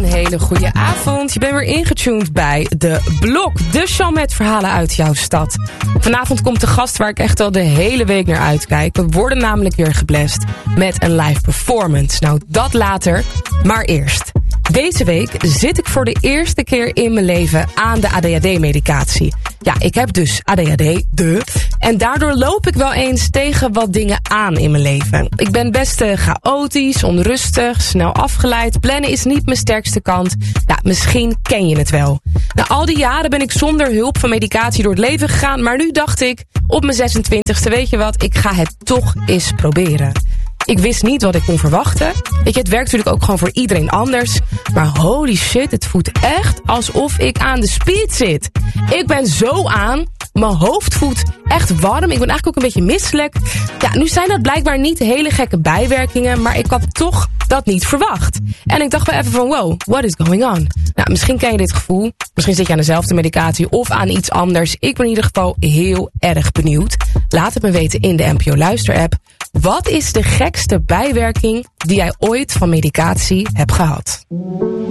Een hele goede avond. Je bent weer ingetuned bij De Blok, de show met verhalen uit jouw stad. Vanavond komt de gast waar ik echt al de hele week naar uitkijk. We worden namelijk weer geblest met een live performance. Nou, dat later, maar eerst. Deze week zit ik voor de eerste keer in mijn leven aan de ADHD-medicatie. Ja, ik heb dus ADHD, en daardoor loop ik wel eens tegen wat dingen aan in mijn leven. Ik ben best chaotisch, onrustig, snel afgeleid. Plannen is niet mijn sterkste kant. Ja, misschien ken je het wel. Na al die jaren ben ik zonder hulp van medicatie door het leven gegaan. Maar nu dacht ik, op mijn 26e, weet je wat, ik ga het toch eens proberen. Ik wist niet wat ik kon verwachten. Weet je, het werkt natuurlijk ook gewoon voor iedereen anders. Maar holy shit, het voelt echt alsof ik aan de speed zit. Ik ben zo aan. Mijn hoofd voelt echt warm. Ik ben eigenlijk ook een beetje misselijk. Ja, nu zijn dat blijkbaar niet hele gekke bijwerkingen. Maar ik had toch dat niet verwacht. En ik dacht wel even van wow, what is going on? Nou, misschien ken je dit gevoel. Misschien zit je aan dezelfde medicatie of aan iets anders. Ik ben in ieder geval heel erg benieuwd. Laat het me weten in de NPO Luister app. Wat is de gekste bijwerking die jij ooit van medicatie hebt gehad?